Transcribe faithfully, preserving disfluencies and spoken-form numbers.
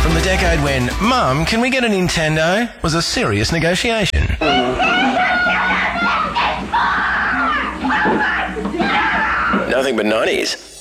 From the decade when, Mum, can we get a Nintendo? Was a serious negotiation. Nothing but nineties.